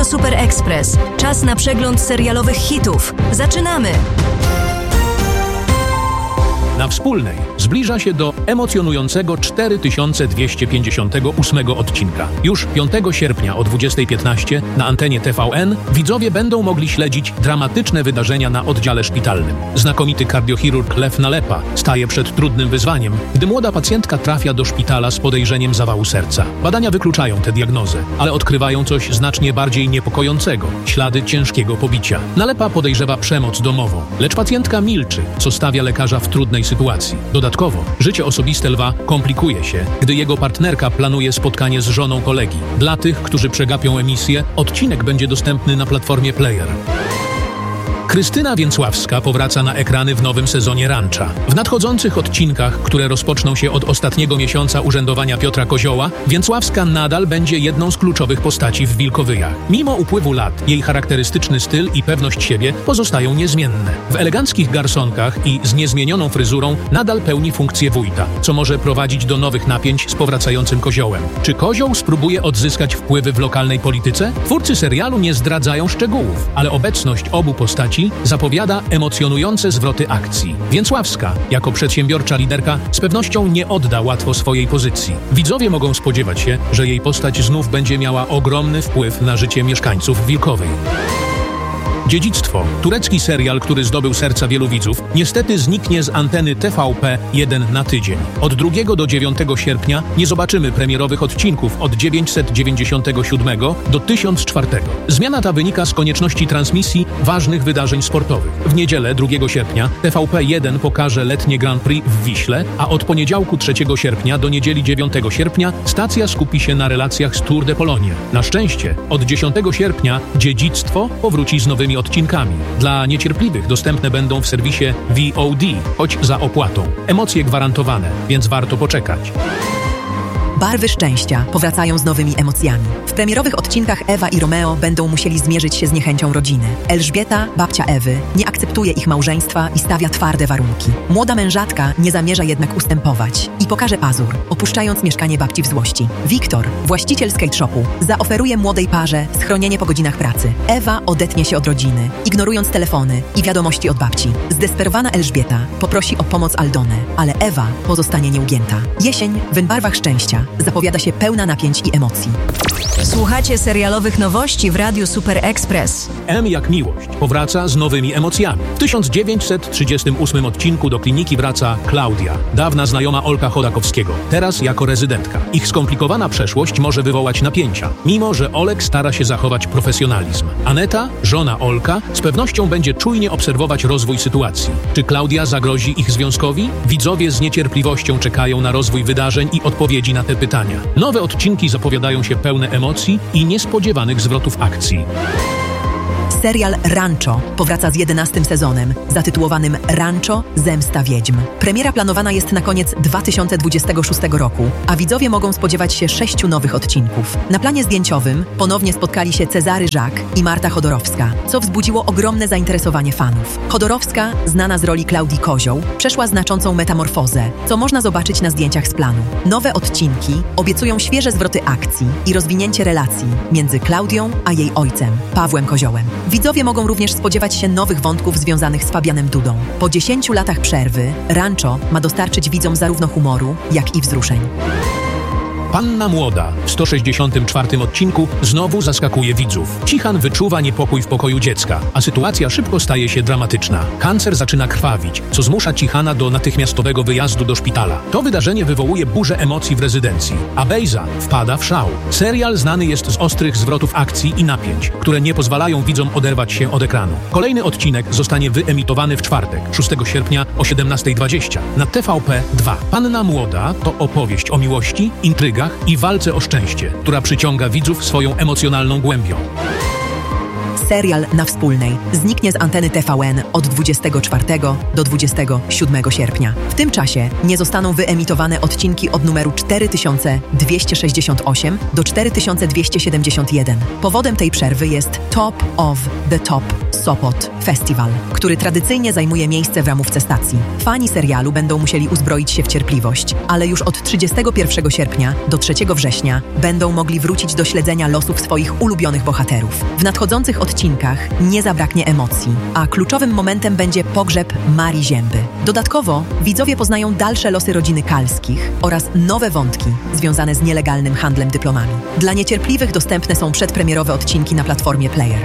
Super Express. Czas na przegląd serialowych hitów. Zaczynamy! Na Wspólnej zbliża się do emocjonującego 4258 odcinka. Już 5 sierpnia o 20:15 na antenie TVN widzowie będą mogli śledzić dramatyczne wydarzenia na oddziale szpitalnym. Znakomity kardiochirurg Lew Nalepa staje przed trudnym wyzwaniem, gdy młoda pacjentka trafia do szpitala z podejrzeniem zawału serca. Badania wykluczają tę diagnozę, ale odkrywają coś znacznie bardziej niepokojącego – ślady ciężkiego pobicia. Nalepa podejrzewa przemoc domową, lecz pacjentka milczy, co stawia lekarza w trudnej sytuacji. Dodatkowo, życie osobiste Lwa komplikuje się, gdy jego partnerka planuje spotkanie z żoną kolegi. Dla tych, którzy przegapią emisję, odcinek będzie dostępny na platformie Player. Krystyna Więcławska powraca na ekrany w nowym sezonie Rancha. W nadchodzących odcinkach, które rozpoczną się od ostatniego miesiąca urzędowania Piotra Kozioła, Więcławska nadal będzie jedną z kluczowych postaci w Wilkowyjach. Mimo upływu lat, jej charakterystyczny styl i pewność siebie pozostają niezmienne. W eleganckich garsonkach i z niezmienioną fryzurą nadal pełni funkcję wójta, co może prowadzić do nowych napięć z powracającym Koziołem. Czy Kozioł spróbuje odzyskać wpływy w lokalnej polityce? Twórcy serialu nie zdradzają szczegółów, ale obecność obu postaci zapowiada emocjonujące zwroty akcji. Więcławska, jako przedsiębiorcza liderka, z pewnością nie odda łatwo swojej pozycji. Widzowie mogą spodziewać się, że jej postać znów będzie miała ogromny wpływ na życie mieszkańców Wilkowej. Dziedzictwo, turecki serial, który zdobył serca wielu widzów, niestety zniknie z anteny TVP1 na tydzień. Od 2 do 9 sierpnia nie zobaczymy premierowych odcinków od 997 do 1004. Zmiana ta wynika z konieczności transmisji ważnych wydarzeń sportowych. W niedzielę 2 sierpnia TVP1 pokaże letnie Grand Prix w Wiśle, a od poniedziałku 3 sierpnia do niedzieli 9 sierpnia stacja skupi się na relacjach z Tour de Pologne. Na szczęście od 10 sierpnia Dziedzictwo powróci z nowymi odcinkami. Dla niecierpliwych dostępne będą w serwisie VOD, choć za opłatą. Emocje gwarantowane, więc warto poczekać. Barwy szczęścia powracają z nowymi emocjami. W premierowych odcinkach Ewa i Romeo będą musieli zmierzyć się z niechęcią rodziny. Elżbieta, babcia Ewy, nie akceptuje ich małżeństwa i stawia twarde warunki. Młoda mężatka nie zamierza jednak ustępować i pokaże pazur, opuszczając mieszkanie babci w złości. Wiktor, właściciel skate shopu, zaoferuje młodej parze schronienie po godzinach pracy. Ewa odetnie się od rodziny, ignorując telefony i wiadomości od babci. Zdesperowana Elżbieta poprosi o pomoc Aldonę, ale Ewa pozostanie nieugięta. Jesień w barwach szczęścia zapowiada się pełna napięć i emocji. Słuchacie serialowych nowości w Radiu Super Express. M jak miłość powraca z nowymi emocjami. W 1938 odcinku do kliniki wraca Klaudia, dawna znajoma Olka Chodakowskiego, teraz jako rezydentka. Ich skomplikowana przeszłość może wywołać napięcia, mimo że Olek stara się zachować profesjonalizm. Aneta, żona Olka, z pewnością będzie czujnie obserwować rozwój sytuacji. Czy Klaudia zagrozi ich związkowi? Widzowie z niecierpliwością czekają na rozwój wydarzeń i odpowiedzi na te pytania. Nowe odcinki zapowiadają się pełne emocji i niespodziewanych zwrotów akcji. Serial Rancho powraca z 11 sezonem, zatytułowanym Rancho – Zemsta Wiedźm. Premiera planowana jest na koniec 2026 roku, a widzowie mogą spodziewać się 6 nowych odcinków. Na planie zdjęciowym ponownie spotkali się Cezary Żak i Marta Chodorowska, co wzbudziło ogromne zainteresowanie fanów. Chodorowska, znana z roli Klaudii Kozioł, przeszła znaczącą metamorfozę, co można zobaczyć na zdjęciach z planu. Nowe odcinki obiecują świeże zwroty akcji i rozwinięcie relacji między Klaudią a jej ojcem, Pawłem Koziołem. Widzowie mogą również spodziewać się nowych wątków związanych z Fabianem Dudą. Po 10 latach przerwy Rancho ma dostarczyć widzom zarówno humoru, jak i wzruszeń. Panna Młoda w 164 odcinku znowu zaskakuje widzów. Cichan wyczuwa niepokój w pokoju dziecka, a sytuacja szybko staje się dramatyczna. Kancer zaczyna krwawić, co zmusza Cichana do natychmiastowego wyjazdu do szpitala. To wydarzenie wywołuje burzę emocji w rezydencji, a Bejza wpada w szał. Serial znany jest z ostrych zwrotów akcji i napięć, które nie pozwalają widzom oderwać się od ekranu. Kolejny odcinek zostanie wyemitowany w czwartek, 6 sierpnia o 17:20 na TVP2. Panna Młoda to opowieść o miłości, intrygach i walce o szczęście, która przyciąga widzów swoją emocjonalną głębią. Serial na Wspólnej zniknie z anteny TVN od 24 do 27 sierpnia. W tym czasie nie zostaną wyemitowane odcinki od numeru 4268 do 4271. Powodem tej przerwy jest Top of the Top Sopot Festival, który tradycyjnie zajmuje miejsce w ramówce stacji. Fani serialu będą musieli uzbroić się w cierpliwość, ale już od 31 sierpnia do 3 września będą mogli wrócić do śledzenia losów swoich ulubionych bohaterów. W nadchodzących odcinkach nie zabraknie emocji, a kluczowym momentem będzie pogrzeb Marii Zięby. Dodatkowo widzowie poznają dalsze losy rodziny Kalskich oraz nowe wątki związane z nielegalnym handlem dyplomami. Dla niecierpliwych dostępne są przedpremierowe odcinki na platformie Player.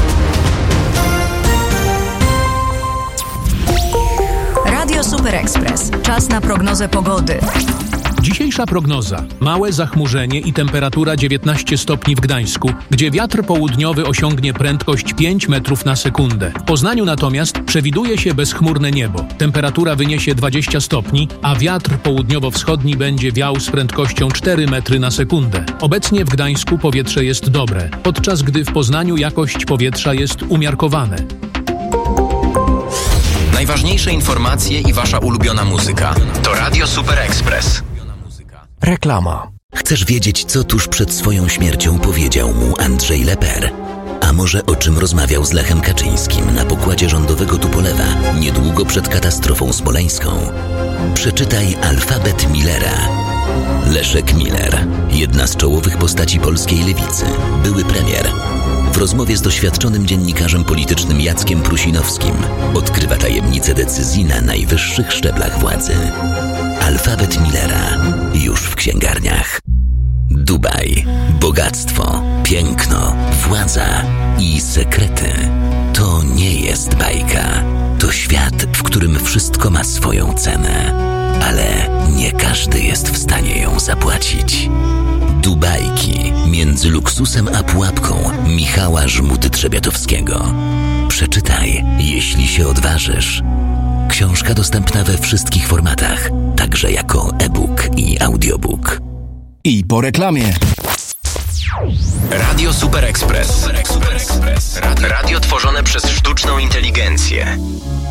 Radio Super Express. Czas na prognozę pogody. Dzisiejsza prognoza. Małe zachmurzenie i temperatura 19 stopni w Gdańsku, gdzie wiatr południowy osiągnie prędkość 5 metrów na sekundę. W Poznaniu natomiast przewiduje się bezchmurne niebo. Temperatura wyniesie 20 stopni, a wiatr południowo-wschodni będzie wiał z prędkością 4 metry na sekundę. Obecnie w Gdańsku powietrze jest dobre, podczas gdy w Poznaniu jakość powietrza jest umiarkowane. Najważniejsze informacje i wasza ulubiona muzyka. To Radio Super Express. Reklama. Chcesz wiedzieć, co tuż przed swoją śmiercią powiedział mu Andrzej Leper? A może o czym rozmawiał z Lechem Kaczyńskim na pokładzie rządowego Tupolewa niedługo przed katastrofą smoleńską? Przeczytaj Alfabet Millera. Leszek Miller, jedna z czołowych postaci polskiej lewicy, były premier. W rozmowie z doświadczonym dziennikarzem politycznym Jackiem Prusinowskim odkrywa tajemnice decyzji na najwyższych szczeblach władzy. Alfabet Millera już w księgarniach. Dubaj, bogactwo, piękno, władza i sekrety. To nie jest bajka. To świat, w którym wszystko ma swoją cenę, ale nie każdy jest w stanie ją zapłacić. Dubajki między luksusem a pułapką Michała Żmudy-Trzebiatowskiego. Przeczytaj, jeśli się odważysz. Książka dostępna we wszystkich formatach, także jako e-book i audiobook. I po reklamie. Radio Super Express. Radio tworzone przez sztuczną inteligencję.